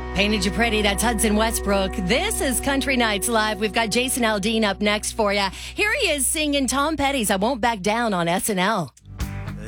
Painted You Pretty, that's Hudson Westbrook. This is Country Nights Live. We've got Jason Aldean up next for you. Here he is singing Tom Petty's I Won't Back Down on SNL.